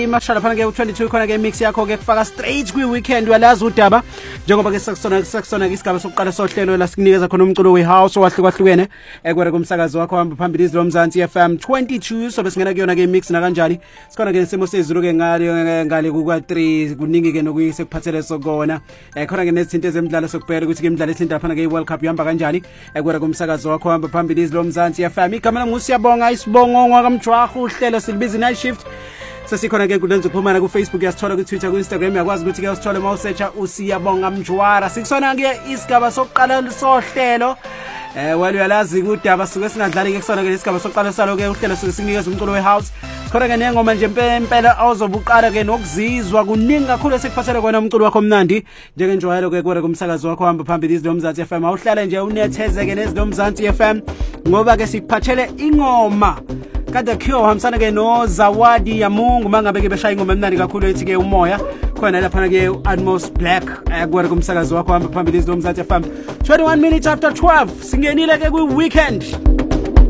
mashala phana ke u22 khona ke mix yakho ke kufaka straight kwi weekend walazi udaba njengoba ke sakusona ke isigaba sokuqala sohlelo la sikunikeza khona umculo we house owahlukahlukene ekwere kumsakazo wakho hamba phambili izilo mzansi FM 22 so besingena kuyona ke mix na kanjani sikhona ke isimo sezulu ke ngale ku 3 kuningi ke nokuyisekuphathele sokona khona ke nezinto ezemidlalo sokubheka ukuthi ke imidlalo ethinta phana ke World Cup ihamba kanjani ekwere kumsakazo wakho hamba phambili izilo mzansi FM igama lami ngusiyabonga isibongo ngakamjwahu uhlelo silibiza night shift sesikhona ke kulenza ukuphumana ku Facebook yasithola ku Twitter ku Instagram yakwazi ukuthi ke usithole mawusearcha usiyabonga mjwara sikusona ke isigaba sokuqala sohlelo uyalazi udaba suke singadlali ke kusona ke isigaba sokuqala salo ke uhlelo suke sinikeza umculo we house khona ke nengoma nje impela awuzobuqala ke nokuzizwa kuningi kakhulu esikuphathele kona umculo wakho mnandi njengenjwayelo ke kwere kumsakazo wakho hamba phambili izilo mzansi FM awuhlala nje unetheze ke nezilo mzansi FM ngoba ke sikuphathele ingoma kade kho hamsana ke no Zawadi ya Mungu mangabe ke beshaya ingoma emnandi kakhulu ethi ke umoya khona lapha ke Atmos Black kwere kumsakazo wakho hamba phambili izilo mzansi FM 21 minutes after 12 singenile ke ku weekend